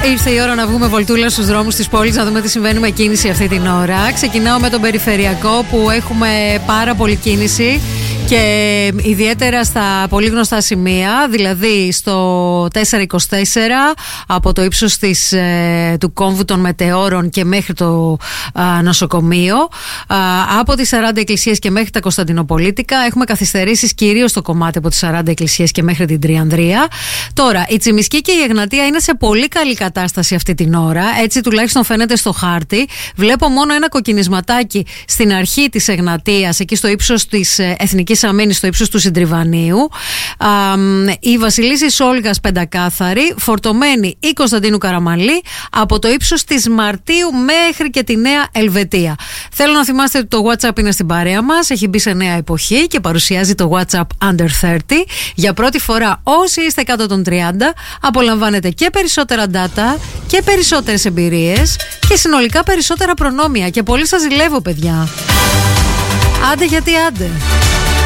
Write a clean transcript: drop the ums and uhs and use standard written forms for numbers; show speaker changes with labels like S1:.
S1: Ήρθε η ώρα να βγούμε βολτούλα στους δρόμους της πόλης, να δούμε τι συμβαίνει με κίνηση αυτή την ώρα. Ξεκινάω με τον περιφερειακό που έχουμε πάρα πολύ κίνηση και ιδιαίτερα στα πολύ γνωστά σημεία, δηλαδή στο 424 από το ύψος του κόμβου των Μετεώρων και μέχρι το νοσοκομείο, από τις 40 εκκλησίες και μέχρι τα Κωνσταντινοπολίτικα. Έχουμε καθυστερήσεις κυρίως στο κομμάτι από τις 40 εκκλησίες και μέχρι την Τριανδρία. Τώρα, η Τσιμισκή και η Εγνατία είναι σε πολύ καλή κατάσταση αυτή την ώρα, έτσι τουλάχιστον φαίνεται στο χάρτη. Βλέπω μόνο ένα κοκκινισματάκι στην αρχή της Εγνατίας, εκεί στο ύψος της Εθνικής Αμήνης, στο ύψος του Συντριβανίου. Η Βασιλίσσης Όλγας πεντακάθαρη, φορτωμένη η Κωνσταντίνου Καραμανλή από το ύψος της Μαρτίου μέχρι και τη Νέα Ελβετία. Θέλω να θυμάστε ότι το WhatsApp είναι στην παρέα μας, έχει μπει σε νέα εποχή και παρουσιάζει το WhatsApp Under 30. Για πρώτη φορά όσοι είστε κάτω των 30 απολαμβάνετε και περισσότερα data και περισσότερες εμπειρίες και συνολικά περισσότερα προνόμια. Και πολύ σας ζηλεύω, παιδιά. Άντε γιατί άντε.